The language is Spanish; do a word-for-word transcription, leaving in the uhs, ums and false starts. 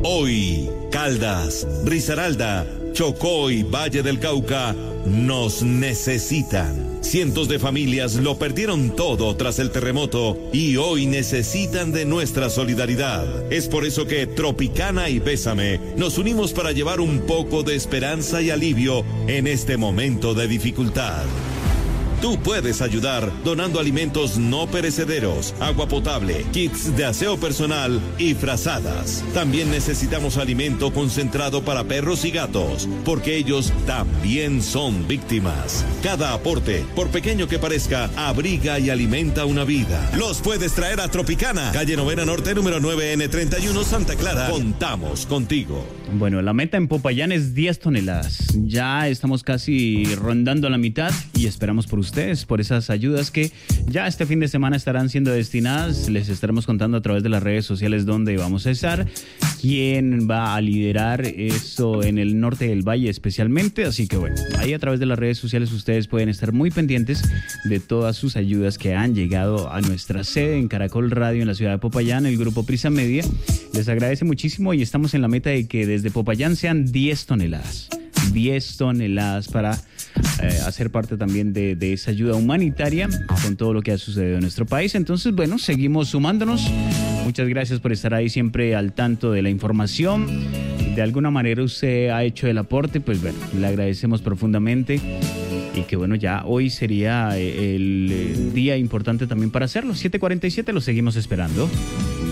Hoy, Caldas, Risaralda, Chocó y Valle del Cauca nos necesitan. Cientos de familias lo perdieron todo tras el terremoto y hoy necesitan de nuestra solidaridad. Es por eso que Tropicana y Bésame nos unimos para llevar un poco de esperanza y alivio en este momento de dificultad. Tú puedes ayudar donando alimentos no perecederos, agua potable, kits de aseo personal y frazadas. También necesitamos alimento concentrado para perros y gatos, porque ellos también son víctimas. Cada aporte, por pequeño que parezca, abriga y alimenta una vida. Los puedes traer a Tropicana, calle Novena Norte, número nueve N treinta y uno, Santa Clara. Contamos contigo. Bueno, la meta en Popayán es diez toneladas. Ya estamos casi rondando la mitad y esperamos por ustedes, por esas ayudas que ya este fin de semana estarán siendo destinadas. Les estaremos contando a través de las redes sociales dónde vamos a estar, quién va a liderar eso en el norte del valle especialmente. Así que bueno, ahí a través de las redes sociales ustedes pueden estar muy pendientes de todas sus ayudas que han llegado a nuestra sede en Caracol Radio en la ciudad de Popayán. El grupo Prisa Media les agradece muchísimo y estamos en la meta de que desde Popayán sean diez toneladas. diez toneladas para eh, hacer parte también de, de esa ayuda humanitaria con todo lo que ha sucedido en nuestro país. Entonces, bueno, seguimos sumándonos. Muchas gracias por estar ahí siempre al tanto de la información. De alguna manera usted ha hecho el aporte, pues bueno, le agradecemos profundamente. Y que bueno, ya hoy sería el, el día importante también para hacerlo. siete cuarenta y siete, lo seguimos esperando.